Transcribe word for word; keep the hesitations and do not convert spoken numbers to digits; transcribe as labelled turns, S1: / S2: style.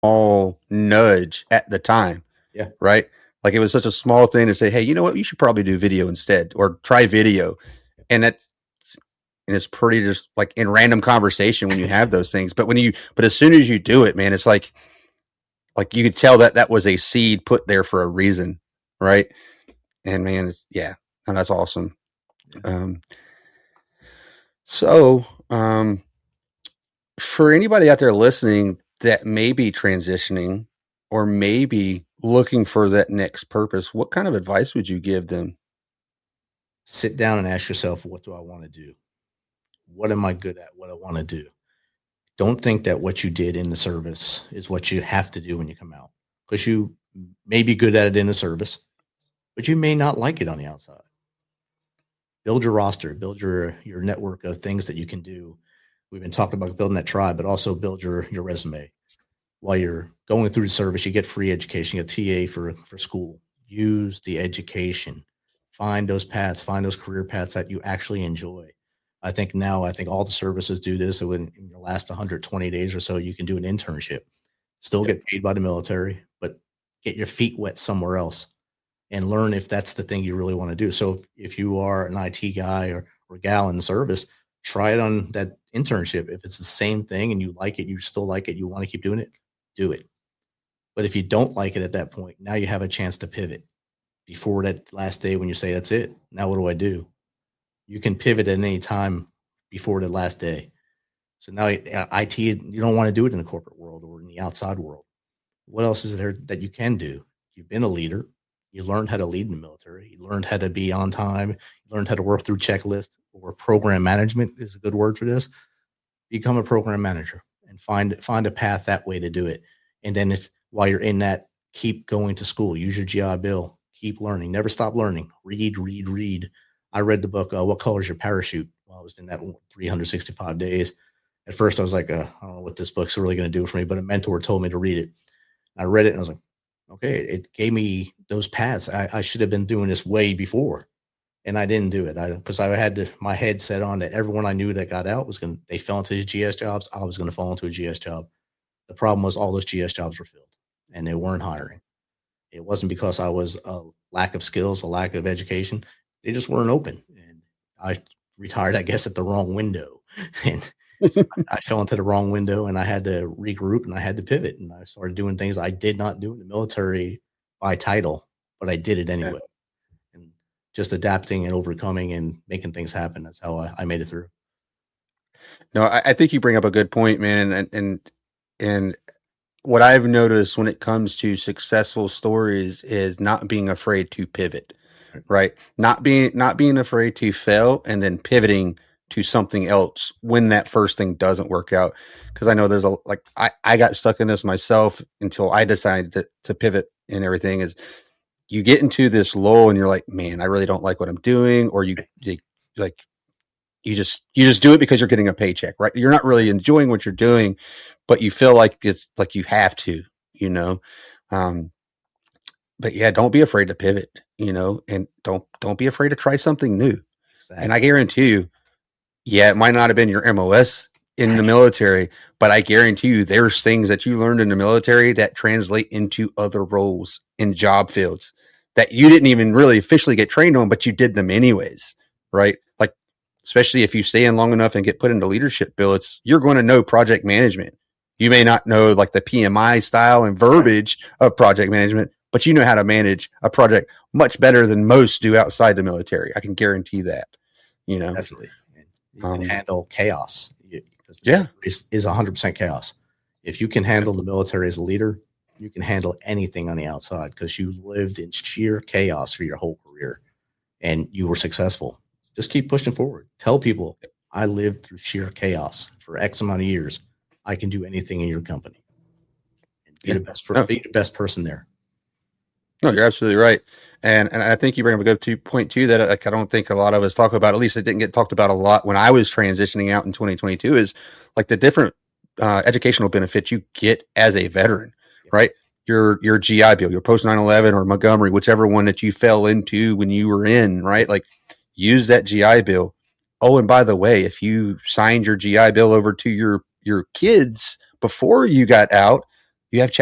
S1: small nudge at the time,
S2: Yeah.
S1: right? Like it was such a small thing to say, hey, you know what? You should probably do video instead or try video. And that's, and it's pretty just like in random conversation when you have those things. But when you, but as soon as you do it, man, it's like, like you could tell that that was a seed put there for a reason, right? And man, it's, yeah, and that's awesome.
S2: Yeah.
S1: Um, so, um, for anybody out there listening that may be transitioning or maybe looking for that next purpose, what kind of advice would you give them?
S2: Sit down and ask yourself, what do I want to do? What am I good at? What I want to do? Don't think that what you did in the service is what you have to do when you come out, because you may be good at it in the service, but you may not like it on the outside. Build your roster, build your your network of things that you can do. We've been talking about building that tribe, but also build your your resume. While you're going through the service, you get free education, you get T A for for school. Use the education. Find those paths, find those career paths that you actually enjoy. I think now, I think all the services do this. So in, in your last one hundred twenty days or so, you can do an internship, still get paid by the military, but get your feet wet somewhere else and learn if that's the thing you really want to do. So if, if you are an I T guy or, or gal in the service, try it on that internship. If it's the same thing and you like it, you still like it, you want to keep doing it, do it. But if you don't like it at that point, now you have a chance to pivot before that last day when you say, that's it. Now what do I do? You can pivot at any time before the last day. So now I T, you don't want to do it in the corporate world or in the outside world. What else is there that you can do? You've been a leader. You learned how to lead in the military. You learned how to be on time. You learned how to work through checklists, or program management is a good word for this. Become a program manager and find find a path that way to do it. And then if while you're in that, keep going to school. Use your G I Bill. Keep learning. Never stop learning. Read, read, read. I read the book, uh, What Color is Your Parachute? While I was in that three hundred sixty-five days. At first, I was like, uh, I don't know what this book's really going to do for me, but a mentor told me to read it. I read it and I was like, okay, it gave me those paths. I, I should have been doing this way before. And I didn't do it because I, I had to, my head set on that everyone I knew that got out was going to, they fell into G S jobs. I was going to fall into a G S job. The problem was all those G S jobs were filled and they weren't hiring. It wasn't because I was a lack of skills, a lack of education. They just weren't open. And I retired, I guess, at the wrong window. And so I, I fell into the wrong window and I had to regroup and I had to pivot. And I started doing things I did not do in the military by title, but I did it anyway. Yeah. And just adapting and overcoming and making things happen. That's how I, I made it through.
S1: No, I, I think you bring up a good point, man. And, and, and what I've noticed when it comes to successful stories is not being afraid to pivot, right? Not being, not being afraid to fail and then pivoting to something else when that first thing doesn't work out. Cause I know there's a, like, I, I got stuck in this myself until I decided to, to pivot and everything. Is you get into this lull and you're like, man, I really don't like what I'm doing. Or you, you like, you just, you just do it because you're getting a paycheck, right? You're not really enjoying what you're doing, but you feel like it's like you have to, you know? Um, but yeah, don't be afraid to pivot, you know, and don't, don't be afraid to try something new. Exactly. And I guarantee you, yeah, it might not have been your M O S in the military, but I guarantee you there's things that you learned in the military that translate into other roles in job fields that you didn't even really officially get trained on, but you did them anyways, right? Like, especially if you stay in long enough and get put into leadership billets, you're going to know project management. You may not know like the P M I style and verbiage of project management, but you know how to manage a project much better than most do outside the military. I can guarantee that, you know.
S2: Definitely. You can um, handle chaos.
S1: Yeah.
S2: It is one hundred percent chaos. If you can handle the military as a leader, you can handle anything on the outside because you lived in sheer chaos for your whole career and you were successful. Just keep pushing forward. Tell people, I lived through sheer chaos for X amount of years. I can do anything in your company. And be, yeah. the, best, oh. be the best person there.
S1: No, you're absolutely right. And and I think you bring up a good two, point too that like, I don't think a lot of us talk about, at least it didn't get talked about a lot when I was transitioning out in twenty twenty-two, is like the different uh, educational benefits you get as a veteran, yeah. right? Your your G I Bill, your post nine eleven or Montgomery, whichever one that you fell into when you were in, right? Like use that G I Bill. Oh, and by the way, if you signed your G I Bill over to your your kids before you got out, You have